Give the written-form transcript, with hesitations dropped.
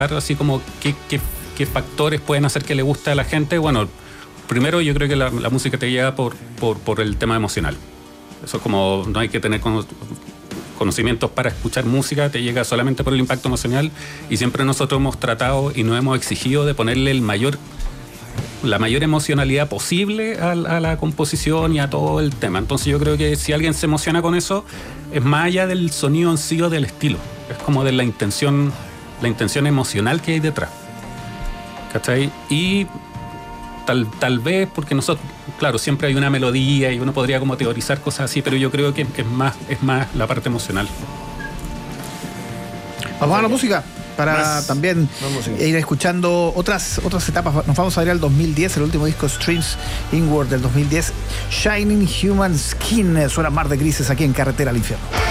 así como qué factores pueden hacer que le guste a la gente. Bueno, primero yo creo que la música te llega por el tema emocional. Eso es como, no hay que tener conocimientos para escuchar música, te llega solamente por el impacto emocional, y siempre nosotros hemos tratado y nos hemos exigido de ponerle la mayor emocionalidad posible a la composición y a todo el tema. Entonces yo creo que si alguien se emociona con eso, es más allá del sonido en sí o del estilo, es como de la intención emocional que hay detrás, ¿cachai? Y tal vez porque nosotros, claro, siempre hay una melodía y uno podría como teorizar cosas así, pero yo creo que es más la parte emocional. Vamos a la música para también ir escuchando otras etapas. Nos vamos a ir al 2010, el último disco, Streams Inward del 2010. Shining Human Skin, suena Mar de Grises aquí en Carretera al Infierno.